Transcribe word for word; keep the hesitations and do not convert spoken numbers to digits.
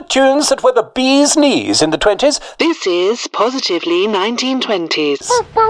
tunes that were the bee's knees in the twenties. This is positively nineteen twenties.